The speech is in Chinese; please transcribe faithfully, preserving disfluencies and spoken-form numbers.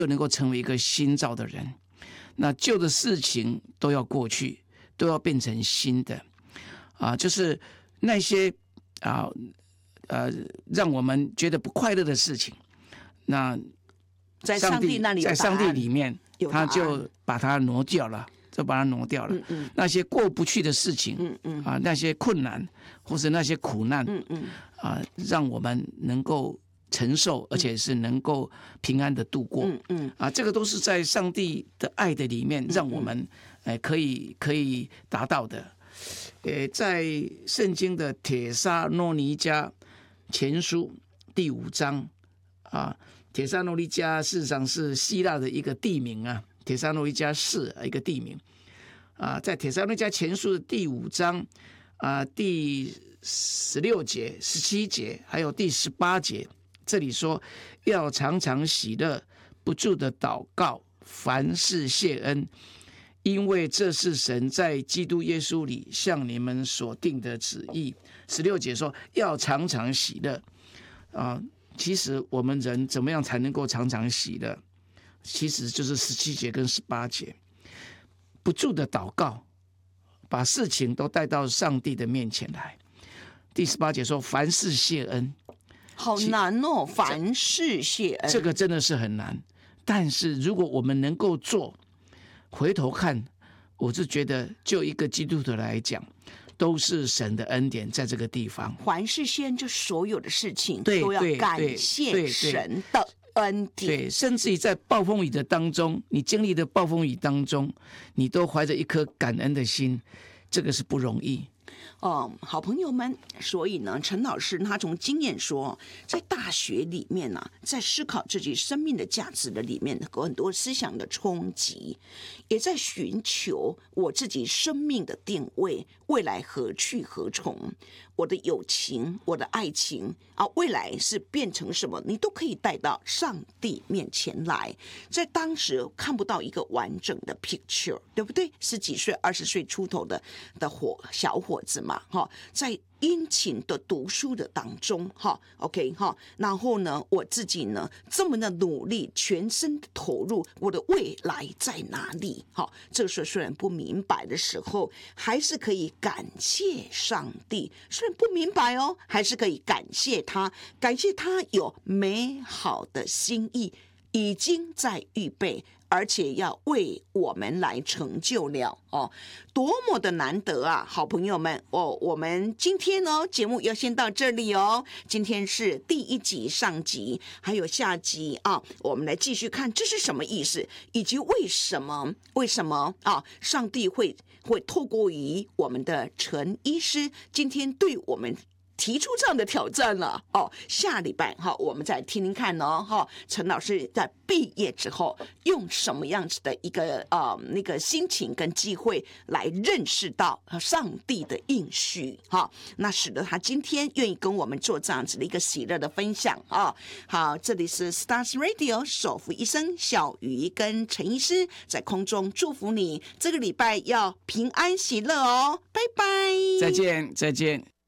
就能够成为一个新造的人。那旧的事情都要过去，都要变成新的啊，就是那些啊呃让我们觉得不快乐的事情，那在上帝那里有答案， 在上帝里面，他就把它挪掉了。就把它挪掉了。嗯嗯，那些过不去的事情，嗯嗯啊，那些困难或是那些苦难，嗯嗯啊，让我们能够承受，而且是能够平安的度过。嗯嗯啊，这个都是在上帝的爱的里面，让我们呃可以可以达到的。呃，在圣经的帖撒罗尼迦前书第五章啊，帖撒罗尼迦事实上是希腊的一个地名啊。帖撒罗尼迦市一个地名啊，在帖撒罗尼迦前书的第五章啊第十六节、十七节，还有第十八节，这里说要常常喜乐，不住的祷告，凡事谢恩，因为这是神在基督耶稣里向你们所定的旨意。十六节说要常常喜乐啊，其实我们人怎么样才能够常常喜乐？其实就是十七节跟十八节，不住的祷告，把事情都带到上帝的面前来。第十八节说凡事谢恩， 好难哦，凡事谢恩， 这个真的是很难。但是如果我们能够做，回头看，我是觉得就一个基督徒来讲，都是神的恩典在这个地方。 凡事谢恩，就所有的事情都要感谢神的恩典。 对，甚至于在暴风雨的当中，你经历的暴风雨当中，你都怀着一颗感恩的心，这个是不容易。 嗯，好朋友们，所以呢，陈老师他从经验说，在大学里面呢、啊，在思考自己生命的价值的里面，有很多思想的冲击，也在寻求我自己生命的定位，未来何去何从？我的友情，我的爱情啊，未来是变成什么？你都可以带到上帝面前来。在当时看不到一个完整的 picture， 对不对？十几岁、二十岁出头的的伙小伙子嘛，哈，在殷勤的读书的当中，哈 ，OK 哈，然后呢，我自己呢这么的努力，全身的投入，我的未来在哪里？哈，这时候虽然不明白的时候，还是可以感谢上帝。虽然不明白哦，还是可以感谢他，感谢他有美好的心意，已经在预备。而且要为我们来成就了哦，多么的难得啊！好朋友们哦，我们今天呢节目要先到这里哦。今天是第一集上集，还有下集啊，我们来继续看这是什么意思，以及为什么为什么啊，上帝会会透过于我们的陈医师，今天对我们提出这样的挑战了哦，下礼拜哈，我们再听听看哦哈，陈老师在毕业之后用什么样子的一个呃那个心情跟机会来认识到上帝的应许哈，那使得他今天愿意跟我们做这样子的一个喜乐的分享啊。好，这里是 Stars Radio 守护医生小鱼跟陈医师在空中祝福你，这个礼拜要平安喜乐哦，拜拜， 再见，再见。